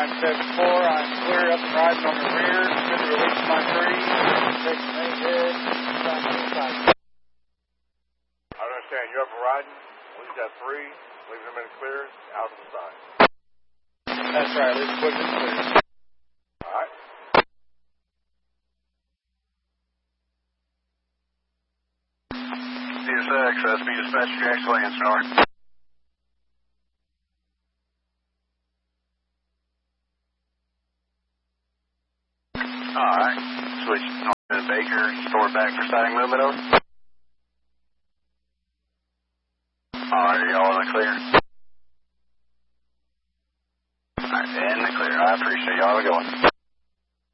974, I'm clear up and riding on the rear. Good to release my tree. Taking ahead. I understand. You're up and riding. We've got 3. Leaving them in clear. Out to the side. That's right. Leave the quick and clear. All right. CSX, SB Dispatch, Jackson Landstar. Alright, switch north to Baker, store back for siding movement over.